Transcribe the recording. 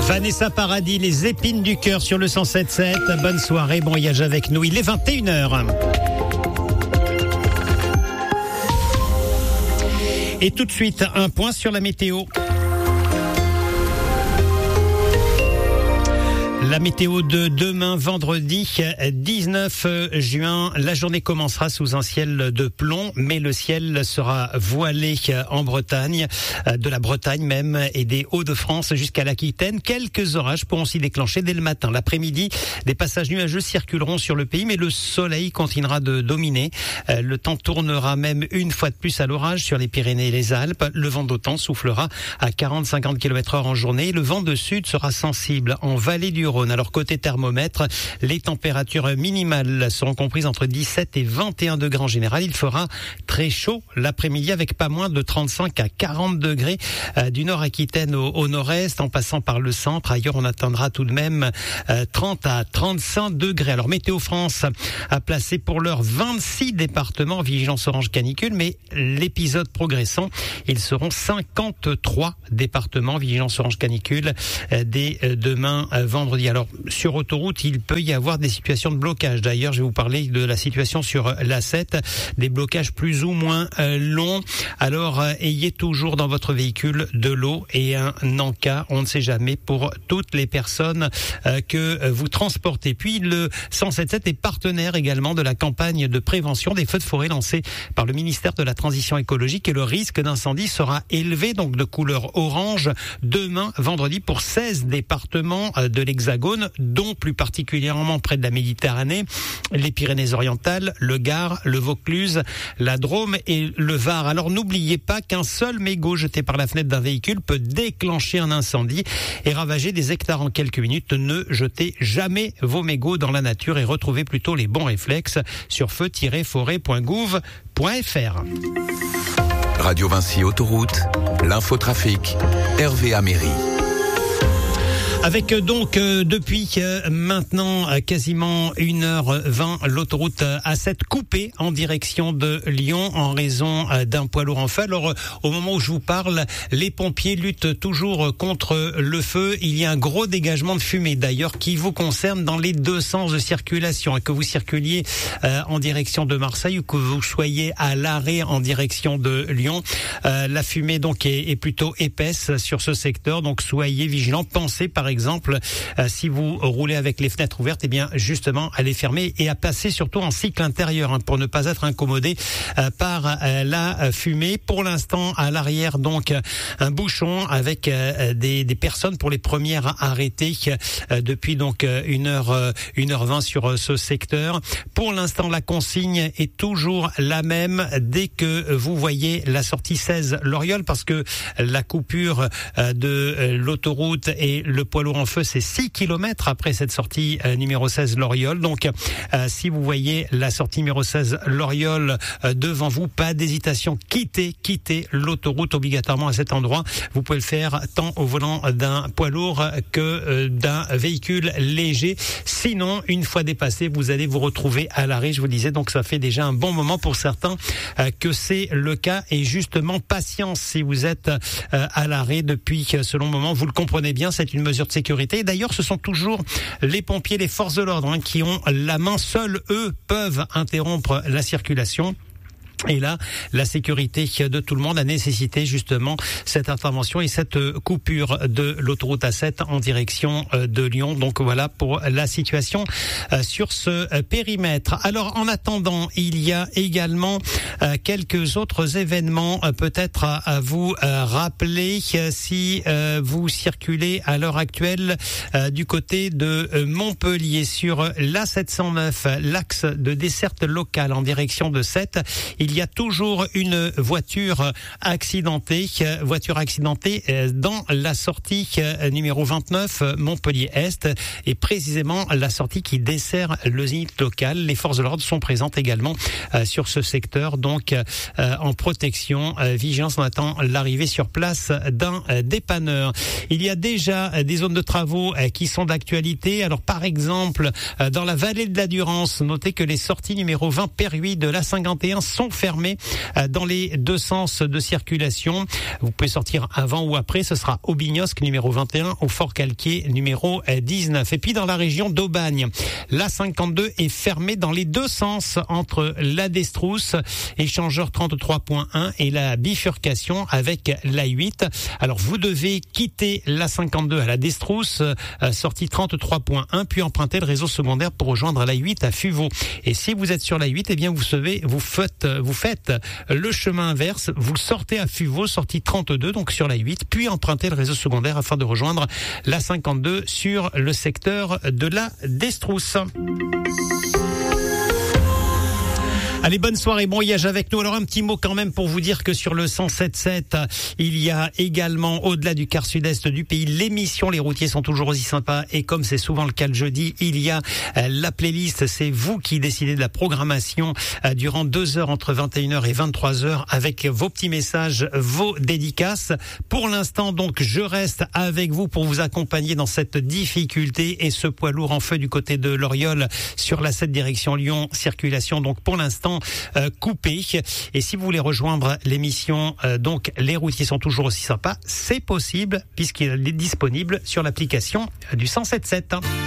Vanessa Paradis, les épines du cœur sur le 107.7. Bonne soirée, bon voyage avec nous. Il est 21h. Et tout de suite, un point sur la météo. La météo de demain, vendredi 19 juin. La journée commencera sous un ciel de plomb, mais le ciel sera voilé en Bretagne, de la Bretagne même, et des Hauts-de-France jusqu'à l'Aquitaine. Quelques orages pourront s'y déclencher dès le matin. L'après-midi, des passages nuageux circuleront sur le pays, mais le soleil continuera de dominer. Le temps tournera même une fois de plus à l'orage sur les Pyrénées et les Alpes. Le vent d'automne soufflera à 40-50 km/h en journée. Le vent de sud sera sensible en vallée du Rhône. Alors côté thermomètre, les températures minimales seront comprises entre 17 et 21 degrés en général. Il fera très chaud l'après-midi avec pas moins de 35 à 40 degrés du Nord-Aquitaine au nord-est, en passant par le centre. Ailleurs, on atteindra tout de même 30 à 35 degrés. Alors Météo France a placé pour l'heure 26 départements en vigilance orange canicule, mais l'épisode progressant, ils seront 53 départements vigilance orange canicule dès demain vendredi. Alors, sur autoroute, il peut y avoir des situations de blocage. D'ailleurs, je vais vous parler de la situation sur l'A7, des blocages plus ou moins longs. Alors, ayez toujours dans votre véhicule de l'eau et un encas, on ne sait jamais, pour toutes les personnes que vous transportez. Puis, le 107.7 est partenaire également de la campagne de prévention des feux de forêt lancée par le ministère de la Transition écologique, et le risque d'incendie sera élevé, donc de couleur orange, demain, vendredi, pour 16 départements de l'Hexagone, dont plus particulièrement près de la Méditerranée, les Pyrénées-Orientales, le Gard, le Vaucluse, la Drôme et le Var. Alors n'oubliez pas qu'un seul mégot jeté par la fenêtre d'un véhicule peut déclencher un incendie et ravager des hectares en quelques minutes. Ne jetez jamais vos mégots dans la nature et retrouvez plutôt les bons réflexes sur feu-forêt.gouv.fr. Radio Vinci Autoroute, l'infotrafic, Hervé Améry. Avec donc depuis maintenant quasiment 1h20 l'autoroute A7 coupée en direction de Lyon en raison d'un poids lourd en feu. Alors au moment où je vous parle, les pompiers luttent toujours contre le feu. Il y a un gros dégagement de fumée d'ailleurs qui vous concerne dans les deux sens de circulation. Et que vous circuliez en direction de Marseille ou que vous soyez à l'arrêt en direction de Lyon, la fumée donc est plutôt épaisse sur ce secteur. Donc soyez vigilants. Pensez par exemple, si vous roulez avec les fenêtres ouvertes, eh bien justement à les fermer et à passer surtout en cycle intérieur pour ne pas être incommodé par la fumée. Pour l'instant, à l'arrière, donc un bouchon avec des personnes pour les premières arrêtées depuis donc 1h20 sur ce secteur. Pour l'instant, la consigne est toujours la même dès que vous voyez la sortie 16 Loriol, parce que la coupure de l'autoroute et le poids lourd en feu, c'est 6 km après cette sortie numéro 16 Loriol. Donc, si vous voyez la sortie numéro 16 Loriol devant vous, pas d'hésitation, quittez l'autoroute obligatoirement à cet endroit. Vous pouvez le faire tant au volant d'un poids lourd que d'un véhicule léger. Sinon, une fois dépassé, vous allez vous retrouver à l'arrêt. Je vous disais, donc ça fait déjà un bon moment pour certains que c'est le cas. Et justement, patience si vous êtes à l'arrêt depuis ce long moment. Vous le comprenez bien, c'est une mesure de sécurité. D'ailleurs, ce sont toujours les pompiers, les forces de l'ordre qui ont la main. Seuls, eux, peuvent interrompre la circulation. Et là, la sécurité de tout le monde a nécessité justement cette intervention et cette coupure de l'autoroute A7 en direction de Lyon. Donc voilà pour la situation sur ce périmètre. Alors en attendant, il y a également quelques autres événements peut-être à vous rappeler si vous circulez à l'heure actuelle du côté de Montpellier sur l'A709, l'axe de desserte locale en direction de Sète. Il y a toujours une voiture accidentée dans la sortie numéro 29 Montpellier-Est, et précisément la sortie qui dessert le Zénith local. Les forces de l'ordre sont présentes également sur ce secteur, donc en protection, vigilance. On attend l'arrivée sur place d'un dépanneur. Il y a déjà des zones de travaux qui sont d'actualité. Alors par exemple, dans la vallée de la Durance, notez que les sorties numéro 20 Père 8 de l'A51 sont fermés dans les deux sens de circulation. Vous pouvez sortir avant ou après. Ce sera Aubignosc numéro 21, au Fort-Calquier numéro 19. Et puis dans la région d'Aubagne, la 52 est fermée dans les deux sens entre la Destrousse, échangeur 33.1 et la bifurcation avec la 8. Alors vous devez quitter la 52 à la Destrousse, sortie 33.1, puis emprunter le réseau secondaire pour rejoindre la 8 à Fuveau. Et si vous êtes sur la 8, eh bien vous faites le chemin inverse, vous sortez à Fuveau, sortie 32, donc sur la 8, puis empruntez le réseau secondaire afin de rejoindre la 52 sur le secteur de la Destrousse. Allez, bonne soirée, bon voyage avec nous. Alors un petit mot quand même pour vous dire que sur le 107.7, il y a également, au-delà du quart sud-est du pays, l'émission Les routiers sont toujours aussi sympas. Et comme c'est souvent le cas le jeudi, il y a la playlist. C'est vous qui décidez de la programmation durant 2 heures entre 21h et 23h avec vos petits messages, vos dédicaces. Pour l'instant, donc, je reste avec vous pour vous accompagner dans cette difficulté et ce poids lourd en feu du côté de l'Oriole sur la 7 direction Lyon, circulation donc pour l'instant coupé. Et si vous voulez rejoindre l'émission, donc les routiers sont toujours aussi sympas, c'est possible puisqu'il est disponible sur l'application du 107.7.